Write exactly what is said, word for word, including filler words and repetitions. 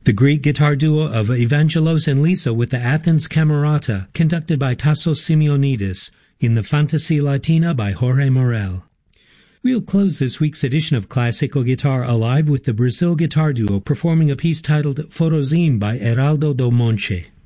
The Greek guitar duo of Evangelos and Lisa with the Athens Camerata, conducted by Tassos Simeonidis, in the Fantasy Latina by Jorge Morel. We'll close this week's edition of Classical Guitar Alive with the Brazil Guitar Duo performing a piece titled Forozim by Heraldo do Monte.